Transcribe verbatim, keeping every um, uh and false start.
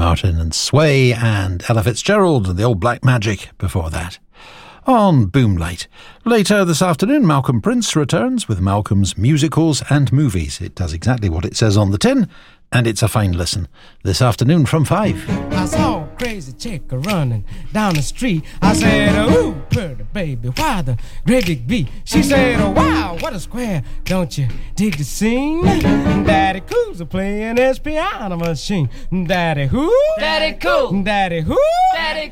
Martin and Sway, and Ella Fitzgerald and the Old Black Magic before that. On Boomlight. Later this afternoon, Malcolm Prince returns with Malcolm's Musicals and Movies. It does exactly what it says on the tin, and it's a fine listen. This afternoon from five. I saw a crazy chick running down the street. I said, ooh, pretty baby, why the great big beat? She said, oh, wow, what a square. Don't you dig the scene? Daddy Cool's a playing his piano machine. Daddy who? Daddy Cool. Daddy who? Daddy